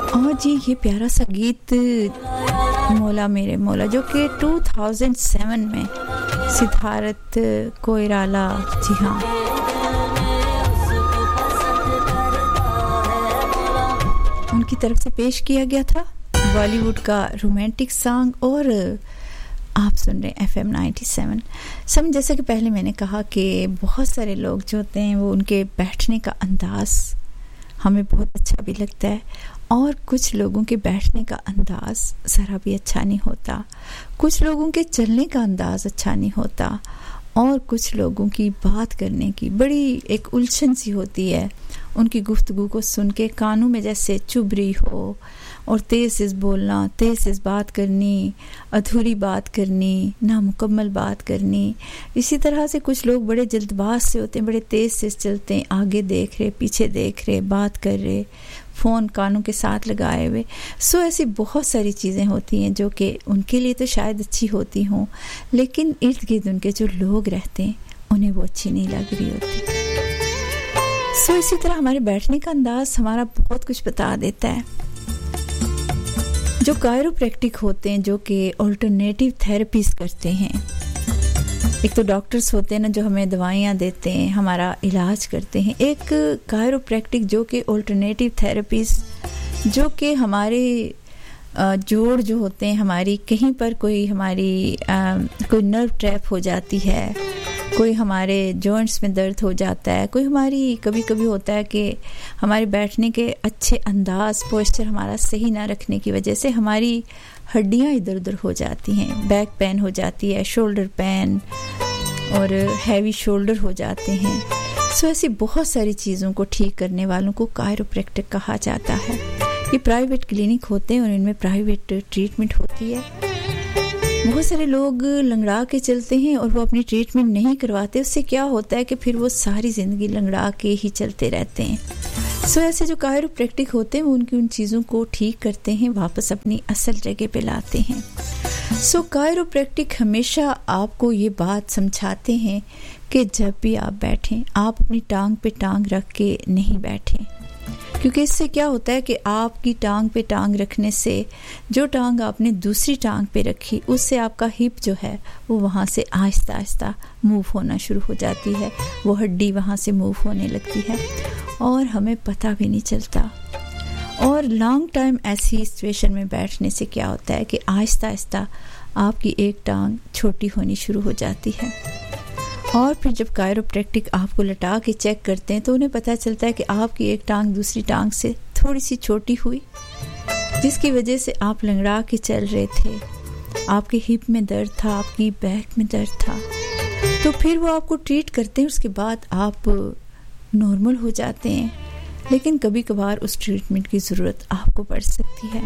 اور جی یہ پیارا سا گیت مولا میرے مولا جو کہ 2007 میں سدھارت کوئرالا جی ہاں ان کی طرف سے پیش کیا گیا تھا، بالی ووڈ کا رومانٹک سانگ. اور آپ سن رہے ہیں FM 97. جیسا کہ پہلے میں نے کہا کہ بہت سارے لوگ جو ہوتے ہیں وہ ان کے بیٹھنے کا انداز ہمیں بہت اچھا بھی لگتا ہے، اور کچھ لوگوں کے بیٹھنے کا انداز ذرا بھی اچھا نہیں ہوتا، کچھ لوگوں کے چلنے کا انداز اچھا نہیں ہوتا، اور کچھ لوگوں کی بات کرنے کی بڑی ایک الجھن سی ہوتی ہے. ان کی گفتگو کو سن کے کانوں میں جیسے چبری ہو، اور تیز تیز بولنا، تیز تیز بات کرنی، ادھوری بات کرنی، نامکمل بات کرنی. اسی طرح سے کچھ لوگ بڑے جلد باز سے ہوتے ہیں، بڑے تیز تیز چلتے ہیں، آگے دیکھ رہے، پیچھے دیکھ رہے، بات کر رہے، فون کانوں کے ساتھ لگائے ہوئے. ایسی بہت ساری چیزیں ہوتی ہیں جو کہ ان کے لیے تو شاید اچھی ہوتی ہوں، لیکن ارد گرد ان کے جو لوگ رہتے ہیں انہیں وہ اچھی نہیں لگ رہی ہوتی. اسی طرح ہمارے بیٹھنے کا انداز ہمارا بہت کچھ بتا دیتا ہے. جو کائروپریکٹک ہوتے ہیں، جو کہ آلٹرنیٹیو تھراپیز کرتے ہیں، ایک تو ڈاکٹرز ہوتے ہیں نا جو ہمیں دوائیاں دیتے ہیں، ہمارا علاج کرتے ہیں. ایک کائروپریکٹک جو کہ آلٹرنیٹیو تھراپیز، جو کہ ہمارے جوڑ جو ہوتے ہیں، ہماری کہیں پر کوئی ہماری کوئی نرو ٹریپ ہو جاتی ہے، کوئی ہمارے جوائنٹس میں درد ہو جاتا ہے، کوئی ہماری کبھی کبھی ہوتا ہے کہ ہمارے بیٹھنے کے اچھے انداز، پوسچر ہمارا صحیح نہ رکھنے کی وجہ سے ہماری ہڈیاں ادھر ادھر ہو جاتی ہیں، بیک پین ہو جاتی ہے، شولڈر پین اور ہیوی شولڈر ہو جاتے ہیں. ایسی بہت ساری چیزوں کو ٹھیک کرنے والوں کو کائروپریکٹک کہا جاتا ہے. یہ پرائیویٹ کلینک ہوتے ہیں اور ان میں پرائیویٹ ٹریٹمنٹ ہوتی ہے. بہت سارے لوگ لنگڑا کے چلتے ہیں اور وہ اپنی ٹریٹمنٹ نہیں کرواتے. اس سے کیا ہوتا ہے کہ پھر وہ ساری زندگی لنگڑا کے ہی چلتے رہتے ہیں. ایسے جو کائروپریکٹک ہوتے ہیں وہ ان چیزوں کو ٹھیک کرتے ہیں، واپس اپنی اصل جگہ پہ لاتے ہیں. کائروپریکٹک ہمیشہ آپ کو یہ بات سمجھاتے ہیں کہ جب بھی آپ بیٹھیں، آپ اپنی ٹانگ پہ ٹانگ رکھ کے نہیں بیٹھیں، کیونکہ اس سے کیا ہوتا ہے کہ آپ کی ٹانگ پہ ٹانگ رکھنے سے جو ٹانگ آپ نے دوسری ٹانگ پہ رکھی، اس سے آپ کا ہپ جو ہے وہ وہاں سے آہستہ آہستہ موو ہونا شروع ہو جاتی ہے، وہ ہڈی وہاں سے موو ہونے لگتی ہے اور ہمیں پتہ بھی نہیں چلتا. اور لانگ ٹائم ایسی سچویشن میں بیٹھنے سے کیا ہوتا ہے کہ آہستہ آہستہ آپ کی ایک ٹانگ چھوٹی ہونی شروع ہو جاتی ہے. اور پھر جب کائروپریکٹک آپ کو لٹا کے چیک کرتے ہیں تو انہیں پتہ چلتا ہے کہ آپ کی ایک ٹانگ دوسری ٹانگ سے تھوڑی سی چھوٹی ہوئی، جس کی وجہ سے آپ لنگڑا کے چل رہے تھے، آپ کے ہپ میں درد تھا، آپ کی بیک میں درد تھا. تو پھر وہ آپ کو ٹریٹ کرتے ہیں، اس کے بعد آپ نارمل ہو جاتے ہیں. لیکن کبھی کبھار اس ٹریٹمنٹ کی ضرورت آپ کو پڑ سکتی ہے.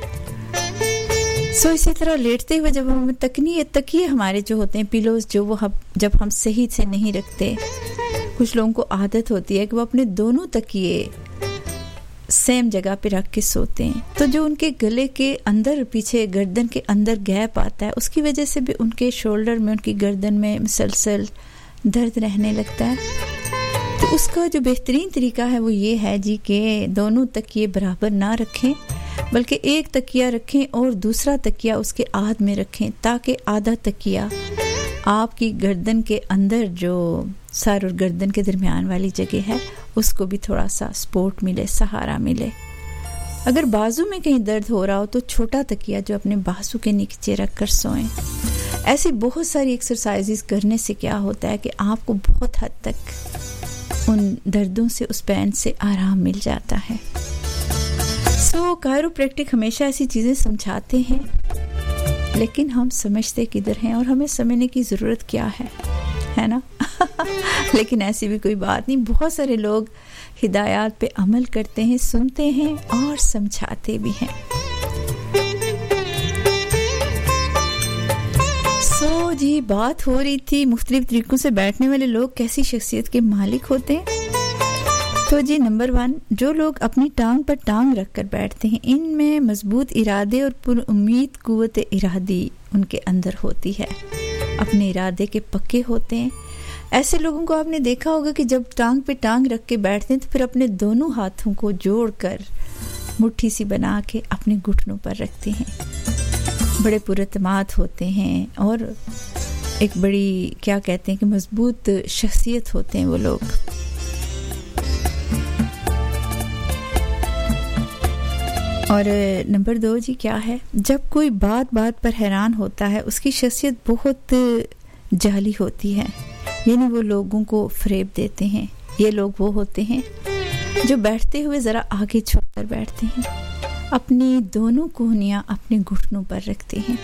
اسی طرح لیٹتے ہوئے جب ہم تکیے ہمارے جو ہوتے ہیں، پیلوز جو وہ جب ہم صحیح سے نہیں رکھتے، کچھ لوگوں کو عادت ہوتی ہے کہ وہ اپنے دونوں تکیے سیم جگہ پہ رکھ کے سوتے ہیں، تو جو ان کے گلے کے اندر پیچھے گردن کے اندر گیپ آتا ہے، اس کی وجہ سے بھی ان کے شولڈر میں، ان کی گردن میں مسلسل درد رہنے لگتا ہے. تو اس کا جو بہترین طریقہ ہے وہ یہ ہے جی کہ دونوں تکیے برابر نہ رکھیں، بلکہ ایک تکیہ رکھیں اور دوسرا تکیہ اس کے آدھ میں رکھیں، تاکہ آدھا تکیہ آپ کی گردن کے اندر جو سر اور گردن کے درمیان والی جگہ ہے اس کو بھی تھوڑا سا سپورٹ ملے، سہارا ملے. اگر بازو میں کہیں درد ہو رہا ہو تو چھوٹا تکیہ جو اپنے بازو کے نیچے رکھ کر سوئیں. ایسی بہت ساری ایکسرسائزز کرنے سے کیا ہوتا ہے کہ آپ کو بہت حد تک ان دردوں سے، اس پین سے آرام مل جاتا ہے. کائروپریکٹک ہمیشہ ایسی چیزیں سمجھاتے ہیں، لیکن ہم سمجھتے کدھر ہیں، اور ہمیں سمجھنے کی ضرورت کیا ہے نا. لیکن ایسی بھی کوئی بات نہیں، بہت سارے لوگ ہدایات پہ عمل کرتے ہیں، سنتے ہیں اور سمجھاتے بھی ہیں. جی بات ہو رہی تھی مختلف طریقوں سے بیٹھنے والے لوگ کیسی شخصیت کے مالک ہوتے ہیں. تو جی نمبر 1، جو لوگ اپنی ٹانگ پر ٹانگ رکھ کر بیٹھتے ہیں، ان میں مضبوط ارادے اور پر امید قوت ارادی ان کے اندر ہوتی ہے، اپنے ارادے کے پکے ہوتے ہیں. ایسے لوگوں کو آپ نے دیکھا ہوگا کہ جب ٹانگ پہ ٹانگ رکھ کے بیٹھتے ہیں تو پھر اپنے دونوں ہاتھوں کو جوڑ کر مٹھی سی بنا کے اپنے گھٹنوں پر رکھتے ہیں. بڑے پراعتماد ہوتے ہیں اور ایک بڑی کیا کہتے ہیں کہ مضبوط شخصیت ہوتے ہیں وہ لوگ. اور نمبر 2 جی کیا ہے، جب کوئی بات بات پر حیران ہوتا ہے اس کی شخصیت بہت جعلی ہوتی ہے، یعنی وہ لوگوں کو فریب دیتے ہیں. یہ لوگ وہ ہوتے ہیں جو بیٹھتے ہوئے ذرا آگے جھک کر بیٹھتے ہیں، اپنی دونوں کوہنیاں اپنے گھٹنوں پر رکھتے ہیں.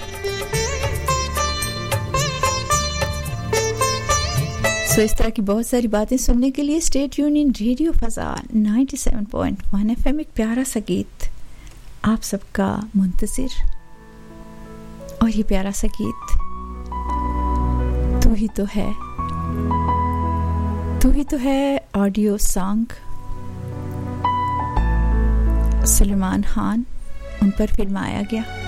اس طرح کی بہت ساری باتیں سننے کے لیے اسٹے ٹیون ان ریڈیو فضا 97.1 ایف ایم. ایک پیارا سا گیت آپ سب کا منتظر، اور یہ پیارا سا گیت تو ہی تو ہے، تو ہی تو ہے آڈیو سانگ سلیمان خان ان پر فلمایا گیا.